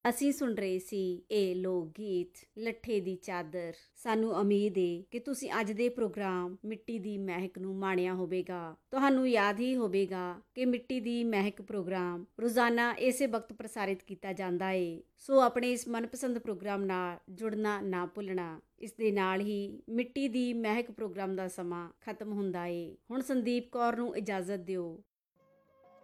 ਅਸੀਂ ਸੁਣ ਰਹੇ ਸੀ ਇਹ ਲੋਕ ਗੀਤ ਲੱਠੇ ਦੀ ਚਾਦਰ। ਸਾਨੂੰ ਉਮੀਦ ਏ ਕਿ ਤੁਸੀਂ ਅੱਜ ਦੇ ਪ੍ਰੋਗਰਾਮ ਮਿੱਟੀ ਦੀ ਮਹਿਕ ਨੂੰ ਮਾਣਿਆ ਹੋਵੇਗਾ। ਤੁਹਾਨੂੰ ਯਾਦ ਹੀ ਹੋਵੇਗਾ ਕਿ ਮਿੱਟੀ ਦੀ ਮਹਿਕ ਪ੍ਰੋਗਰਾਮ ਰੋਜ਼ਾਨਾ ਇਸੇ ਵਕਤ ਪ੍ਰਸਾਰਿਤ ਕੀਤਾ ਜਾਂਦਾ ਏ। ਸੋ ਆਪਣੇ ਇਸ ਮਨਪਸੰਦ ਪ੍ਰੋਗਰਾਮ ਨਾਲ ਜੁੜਨਾ ਨਾ ਭੁੱਲਣਾ। ਇਸ ਦੇ ਨਾਲ ਹੀ ਮਿੱਟੀ ਦੀ ਮਹਿਕ ਪ੍ਰੋਗਰਾਮ ਦਾ ਸਮਾਂ ਖਤਮ ਹੁੰਦਾ ਏ। ਹੁਣ ਸੰਦੀਪ ਕੌਰ ਨੂੰ ਇਜਾਜ਼ਤ ਦਿਓ।